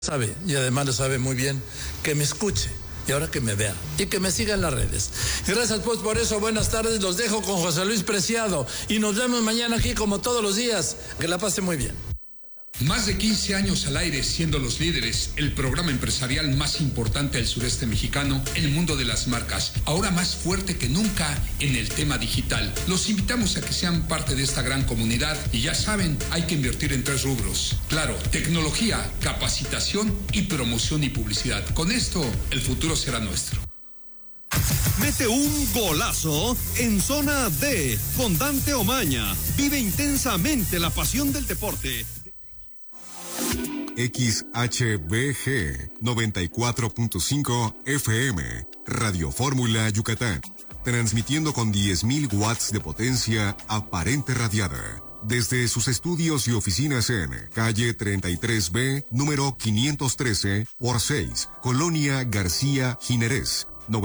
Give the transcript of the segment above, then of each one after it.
Sabe, y además lo sabe muy bien, que me escuche y ahora que me vea y que me siga en las redes. Gracias pues por eso, buenas tardes, los dejo con José Luis Preciado y nos vemos mañana aquí como todos los días. Que la pase muy bien. Más de 15 años al aire siendo los líderes, el programa empresarial más importante del sureste mexicano, en el mundo de las marcas, ahora más fuerte que nunca en el tema digital. Los invitamos a que sean parte de esta gran comunidad y ya saben, hay que invertir en 3 rubros. Claro, tecnología, capacitación y promoción y publicidad. Con esto, el futuro será nuestro. Mete un golazo en Zona D con Dante Omaña. Vive intensamente la pasión del deporte. XHBG 94.5 FM, Radio Fórmula Yucatán, transmitiendo con 10.000 watts de potencia aparente radiada, desde sus estudios y oficinas en calle 33B, número 513 por 6, Colonia García Jiménez,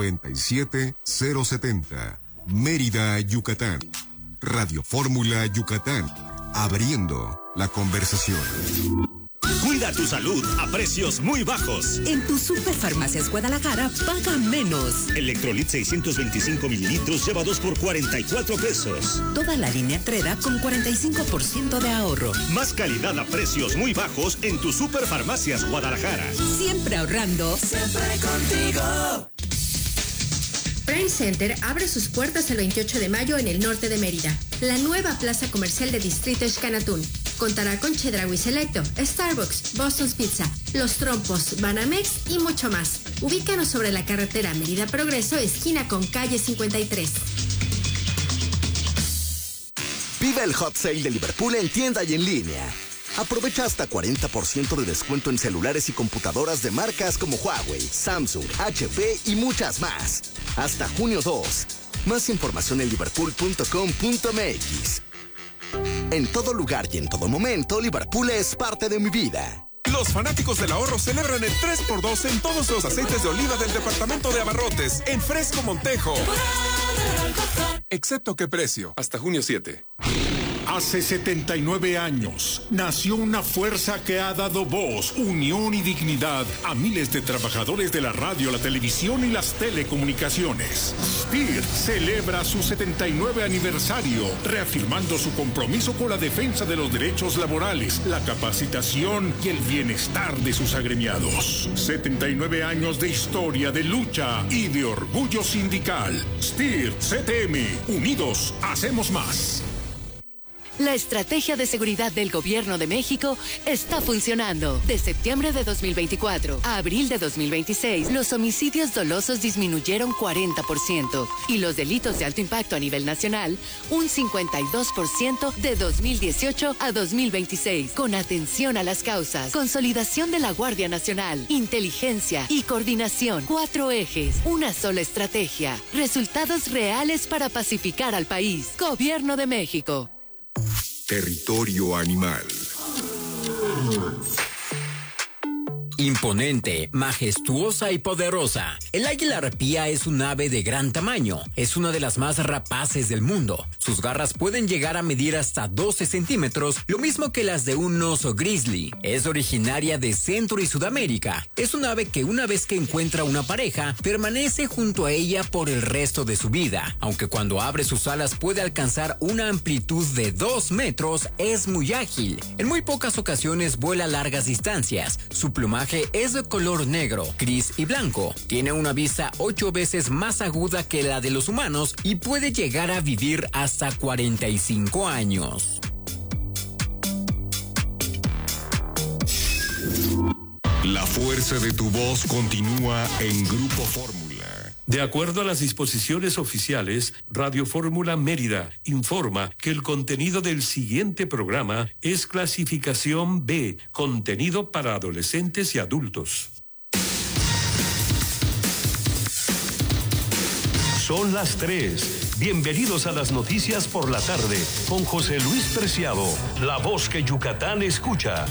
97070, Mérida, Yucatán. Radio Fórmula Yucatán, abriendo la conversación. Cuida tu salud a precios muy bajos. En tu Superfarmacias Guadalajara, paga menos. Electrolit 625 mililitros lleva 2 por 44 pesos. Toda la línea Treda con 45% de ahorro. Más calidad a precios muy bajos en tu Superfarmacias Guadalajara. Siempre ahorrando. Siempre contigo. Prime Center abre sus puertas el 28 de mayo en el norte de Mérida. La nueva plaza comercial de Distrito Xcanatún. Contará con Chedraui Selecto, Starbucks, Boston's Pizza, Los Trompos, Banamex y mucho más. Ubícanos sobre la carretera Mérida Progreso, esquina con calle 53. Vive el Hot Sale de Liverpool en tienda y en línea. Aprovecha hasta 40% de descuento en celulares y computadoras de marcas como Huawei, Samsung, HP y muchas más. Hasta junio 2. Más información en liverpool.com.mx. En todo lugar y en todo momento, Liverpool es parte de mi vida. Los fanáticos del ahorro celebran el 3x2 en todos los aceites de oliva del departamento de abarrotes, en Fresco Montejo. Excepto qué precio, hasta junio 7. Hace 79 años nació una fuerza que ha dado voz, unión y dignidad a miles de trabajadores de la radio, la televisión y las telecomunicaciones. SPIR celebra su 79 aniversario, reafirmando su compromiso con la defensa de los derechos laborales, la capacitación y el bienestar de sus agremiados. 79 años de historia, de lucha y de orgullo sindical. SPIR CTM, unidos hacemos más. La estrategia de seguridad del Gobierno de México está funcionando. De septiembre de 2024 a abril de 2026, los homicidios dolosos disminuyeron 40% y los delitos de alto impacto a nivel nacional un 52% de 2018 a 2026. Con atención a las causas, consolidación de la Guardia Nacional, inteligencia y coordinación. 4 ejes, una sola estrategia. Resultados reales para pacificar al país. Gobierno de México. Territorio animal. Imponente, majestuosa y poderosa. El águila arpía es un ave de gran tamaño. Es una de las más rapaces del mundo. Sus garras pueden llegar a medir hasta 12 centímetros, lo mismo que las de un oso grizzly. Es originaria de Centro y Sudamérica. Es un ave que una vez que encuentra una pareja, permanece junto a ella por el resto de su vida. Aunque cuando abre sus alas puede alcanzar una amplitud de 2 metros, es muy ágil. En muy pocas ocasiones vuela a largas distancias. Su plumaje es de color negro, gris y blanco. Tiene una vista 8 veces más aguda que la de los humanos y puede llegar a vivir hasta 45 años. La fuerza de tu voz continúa en Grupo Fórmula. De acuerdo a las disposiciones oficiales, Radio Fórmula Mérida informa que el contenido del siguiente programa es clasificación B, contenido para adolescentes y adultos. Son las 3. Bienvenidos a las noticias por la tarde con José Luis Preciado, la voz que Yucatán escucha.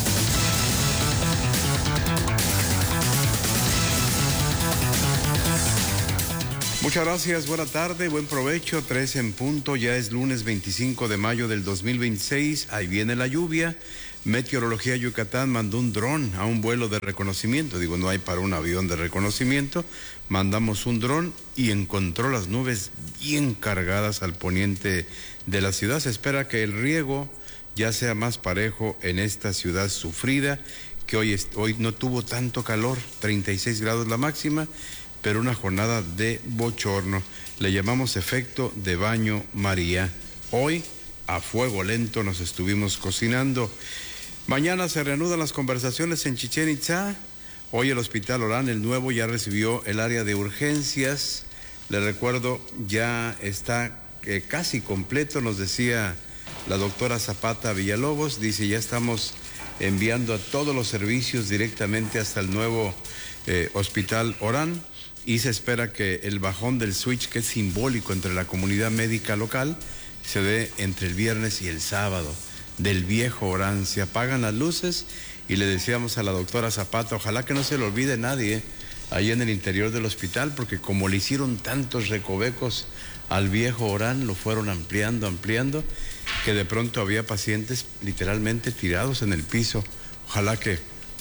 Muchas gracias, buena tarde, buen provecho, 3 en punto, ya es lunes 25 de mayo del 2026, ahí viene la lluvia, Meteorología Yucatán mandó un dron a un vuelo de reconocimiento. Digo, no hay para un avión de reconocimiento. Mandamos un dron y encontró las nubes bien cargadas al poniente de la ciudad. Se espera que el riego ya sea más parejo en esta ciudad sufrida, que hoy no tuvo tanto calor, 36 grados la máxima, pero una jornada de bochorno. Le llamamos efecto de baño María. Hoy, a fuego lento, nos estuvimos cocinando. Mañana se reanudan las conversaciones en Chichén Itzá. Hoy el Hospital Orán, el nuevo, ya recibió el área de urgencias. Le recuerdo, ya está casi completo, nos decía la doctora Zapata Villalobos. Dice, ya estamos enviando a todos los servicios directamente hasta el nuevo Hospital Orán, y se espera que el bajón del switch, que es simbólico entre la comunidad médica local, se dé entre el viernes y el sábado del viejo Orán. Se apagan las luces y le decíamos a la doctora Zapata, ojalá que no se le olvide nadie ahí en el interior del hospital, porque como le hicieron tantos recovecos al viejo Orán, lo fueron ampliando, que de pronto había pacientes literalmente tirados en el piso. Ojalá que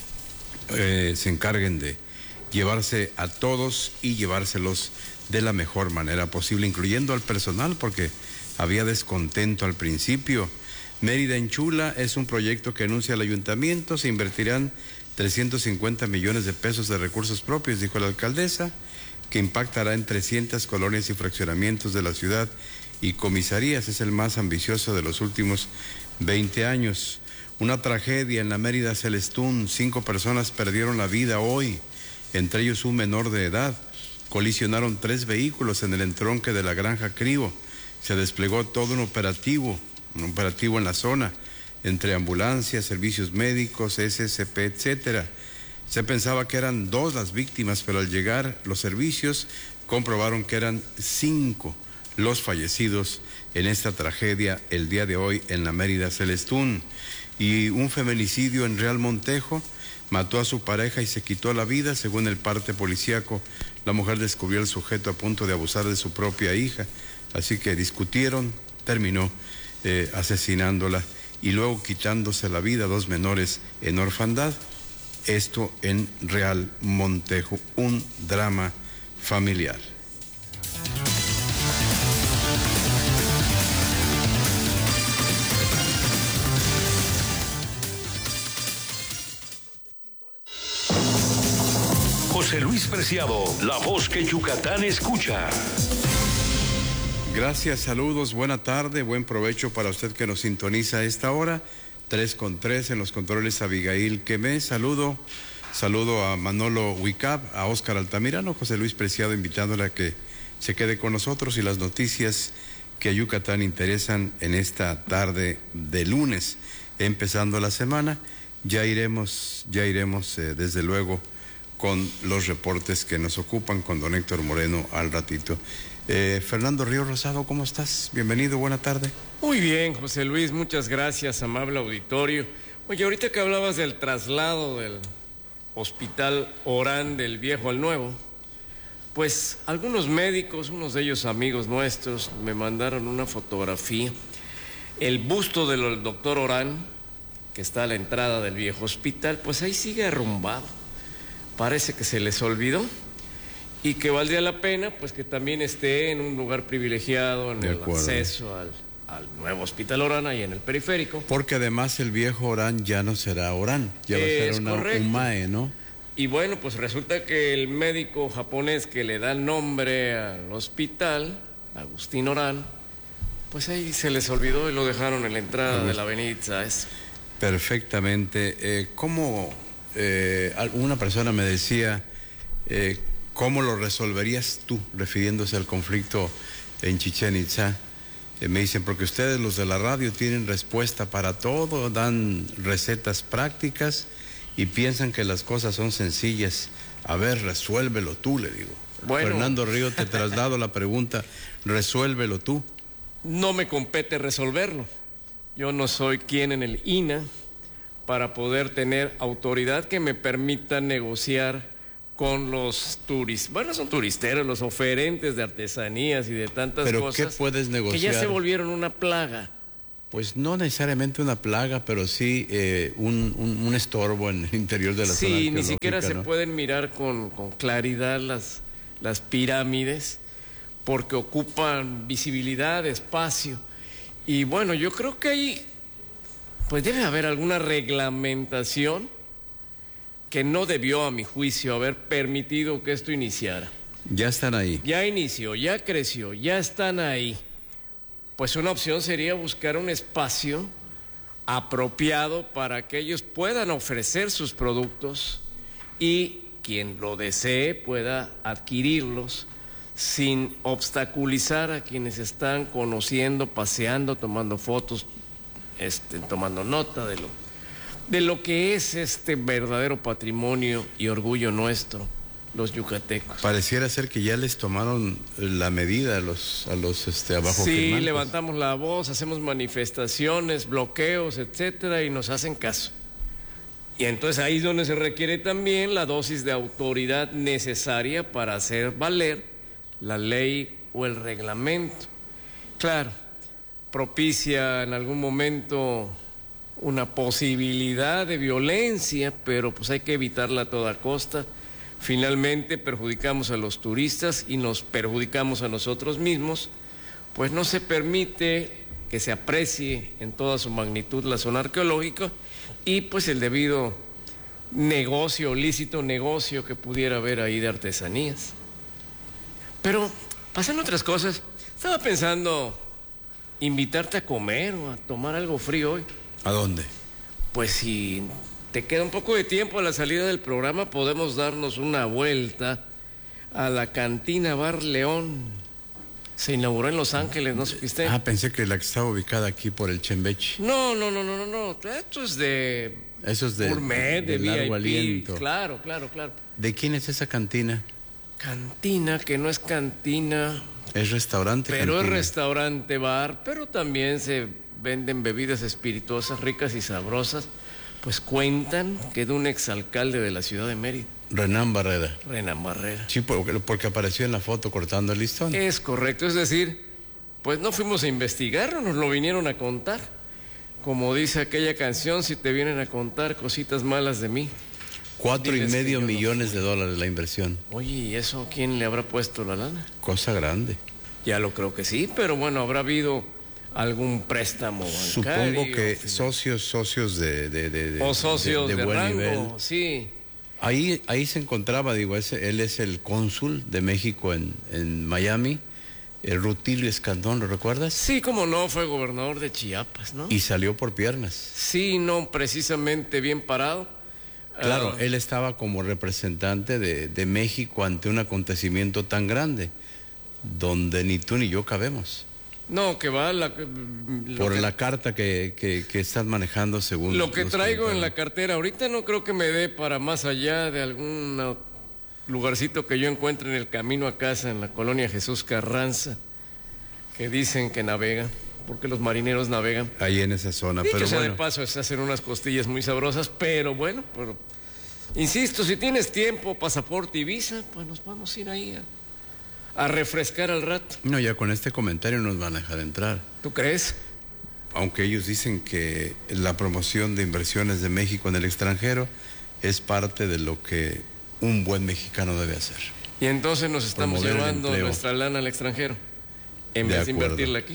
se encarguen de llevarse a todos y llevárselos de la mejor manera posible, incluyendo al personal, porque había descontento al principio. Mérida Enchula es un proyecto que anuncia el ayuntamiento. Se invertirán 350 millones de pesos de recursos propios, dijo la alcaldesa, que impactará en 300 colonias y fraccionamientos de la ciudad y comisarías. Es el más ambicioso de los últimos 20 años. Una tragedia en la Mérida Celestún. 5 personas perdieron la vida hoy, entre ellos un menor de edad. Colisionaron 3 vehículos en el entronque de la Granja Cribo. Se desplegó todo un operativo en la zona, entre ambulancias, servicios médicos, SSP, etcétera. Se pensaba que eran 2 las víctimas, pero al llegar los servicios comprobaron que eran 5 los fallecidos en esta tragedia el día de hoy en la Mérida Celestún. Y un feminicidio en Real Montejo. Mató a su pareja y se quitó la vida. Según el parte policíaco, la mujer descubrió al sujeto a punto de abusar de su propia hija. Así que discutieron, terminó asesinándola y luego quitándose la vida a 2 menores en orfandad. Esto en Real Montejo, un drama familiar. José Luis Preciado, la voz que Yucatán escucha. Gracias, saludos, buena tarde, buen provecho para usted que nos sintoniza a esta hora. 3:3 en los controles Abigail Quemé. Saludo a Manolo Huicap, a Óscar Altamirano, José Luis Preciado invitándole a que se quede con nosotros y las noticias que a Yucatán interesan en esta tarde de lunes, empezando la semana. Ya iremos desde luego con los reportes que nos ocupan con don Héctor Moreno al ratito. Fernando Río Rosado, ¿cómo estás? Bienvenido, buena tarde. Muy bien, José Luis, muchas gracias, amable auditorio. Oye, ahorita que hablabas del traslado del Hospital Orán del viejo al nuevo, pues algunos médicos, unos de ellos amigos nuestros, me mandaron una fotografía. El busto del doctor Orán, que está a la entrada del viejo hospital, pues ahí sigue arrumbado. Parece que se les olvidó. Y que valdría la pena, pues, que también esté en un lugar privilegiado en el acceso al nuevo Hospital Orán, ahí en el periférico. Porque además el viejo Orán ya no será Orán, ya va a ser un MAE, ¿no? Y bueno, pues resulta que el médico japonés que le da el nombre al hospital, Agustín Orán, pues ahí se les olvidó y lo dejaron en la entrada de la avenida, ¿sabes? Perfectamente. ¿Cómo alguna persona me decía... ¿Cómo lo resolverías tú, refiriéndose al conflicto en Chichén Itzá? Me dicen, porque ustedes los de la radio tienen respuesta para todo, dan recetas prácticas y piensan que las cosas son sencillas. A ver, resuélvelo tú, le digo. Bueno. Fernando Río, te traslado la pregunta, resuélvelo tú. No me compete resolverlo. Yo no soy quien en el INAH para poder tener autoridad que me permita negociar con los son turisteros, los oferentes de artesanías y de tantas cosas. ¿Pero qué puedes negociar? Que ya se volvieron una plaga. Pues no necesariamente una plaga, pero sí un estorbo en el interior de la zona arqueológica. Sí, ni siquiera, ¿no?, se pueden mirar con claridad las pirámides, porque ocupan visibilidad, espacio. Y bueno, yo creo que ahí pues debe haber alguna reglamentación que no debió, a mi juicio, haber permitido que esto iniciara. Ya están ahí. Ya inició, ya creció, ya están ahí. Pues una opción sería buscar un espacio apropiado para que ellos puedan ofrecer sus productos y quien lo desee pueda adquirirlos sin obstaculizar a quienes están conociendo, paseando, tomando fotos, tomando nota de lo que es este verdadero patrimonio y orgullo nuestro, los yucatecos. Pareciera ser que ya les tomaron la medida a los abajo. Sí, firmantes. Levantamos la voz, hacemos manifestaciones, bloqueos, etcétera, y nos hacen caso. Y entonces ahí es donde se requiere también la dosis de autoridad necesaria para hacer valer la ley o el reglamento. Claro, propicia en algún momento una posibilidad de violencia, pero pues hay que evitarla a toda costa. Finalmente perjudicamos a los turistas y nos perjudicamos a nosotros mismos, pues no se permite que se aprecie en toda su magnitud la zona arqueológica y pues el debido negocio, lícito negocio que pudiera haber ahí de artesanías. Pero pasan otras cosas. Estaba pensando invitarte a comer o a tomar algo frío hoy. ¿A dónde? Pues si te queda un poco de tiempo a la salida del programa, podemos darnos una vuelta a la cantina Bar León. Se inauguró en Los Ángeles, ¿no supiste? Ah, pensé que la que estaba ubicada aquí por el Chembechi. No. Esto es de... Eso es de gourmet, de largo VIP. Aliento. Claro. ¿De quién es esa cantina? Cantina, que no es cantina. Es restaurante. Pero cantina. Es restaurante bar, pero también se venden bebidas espirituosas ricas y sabrosas. Pues cuentan que de un exalcalde de la ciudad de Mérida. Renán Barrera. Sí, porque apareció en la foto cortando el listón. Es correcto, es decir, pues no fuimos a investigar, nos lo vinieron a contar. Como dice aquella canción, si te vienen a contar cositas malas de mí. 4.5 millones de dólares la inversión. Oye, ¿y eso quién le habrá puesto la lana? Cosa grande. Ya lo creo que sí, pero bueno, habrá habido algún préstamo bancario. Supongo que socios de o socios de buen rango, nivel. Sí. Ahí se encontraba, él es el cónsul de México en Miami, el Rutilio Escandón, ¿lo recuerdas? Sí, como no, fue gobernador de Chiapas, ¿no? Y salió por piernas. Sí, no precisamente bien parado. Claro, él estaba como representante de México ante un acontecimiento tan grande, donde ni tú ni yo cabemos. No, que va por la carta que estás manejando según... Lo que traigo en la cartera ahorita no creo que me dé para más allá de algún lugarcito que yo encuentre en el camino a casa, en la colonia Jesús Carranza, que dicen que navegan, porque los marineros navegan. Ahí en esa zona, pero bueno. de paso se hacen unas costillas muy sabrosas, pero bueno, insisto, si tienes tiempo, pasaporte y visa, pues nos vamos a ir ahí a refrescar al rato. No, ya con este comentario nos van a dejar entrar. ¿Tú crees? Aunque ellos dicen que la promoción de inversiones de México en el extranjero es parte de lo que un buen mexicano debe hacer. Y entonces nos estamos llevando nuestra lana al extranjero, en vez de invertirla aquí.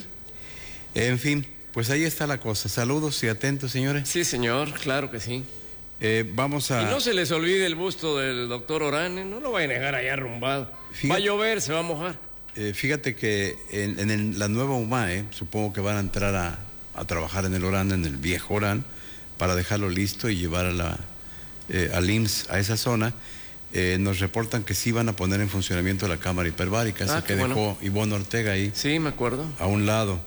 En fin, pues ahí está la cosa. Saludos y atentos, señores. Sí, señor, claro que sí. Vamos a... Y no se les olvide el busto del doctor Orán, no lo vayan a dejar allá arrumbado. Va a llover, se va a mojar. Fíjate que en la nueva UMAE, supongo que van a entrar a trabajar en el Orán, en el viejo Orán, para dejarlo listo y llevar al IMSS a esa zona. Nos reportan que sí van a poner en funcionamiento la cámara hiperbárica, esa que dejó Ivonne Ortega ahí. Sí, me acuerdo. A un lado,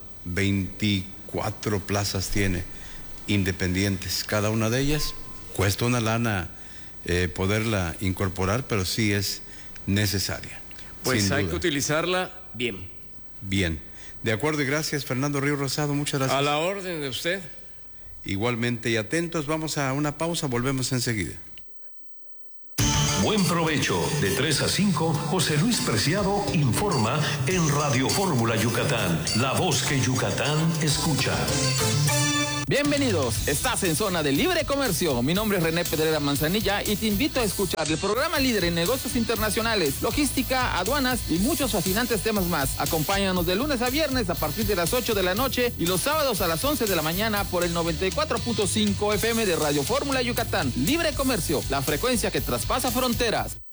24 plazas tiene independientes. Cada una de ellas cuesta una lana poderla incorporar, pero sí es necesaria. Pues hay que utilizarla bien. Bien. De acuerdo y gracias, Fernando Río Rosado, muchas gracias. A la orden de usted. Igualmente y atentos, vamos a una pausa, volvemos enseguida. Buen provecho. De 3 a 5, José Luis Preciado informa en Radio Fórmula Yucatán, la voz que Yucatán escucha. Bienvenidos, estás en Zona de Libre Comercio. Mi nombre es René Pedrera Manzanilla y te invito a escuchar el programa líder en negocios internacionales, logística, aduanas y muchos fascinantes temas más. Acompáñanos de lunes a viernes a partir de las 8 de la noche y los sábados a las 11 de la mañana por el 94.5 FM de Radio Fórmula Yucatán. Libre Comercio, la frecuencia que traspasa fronteras.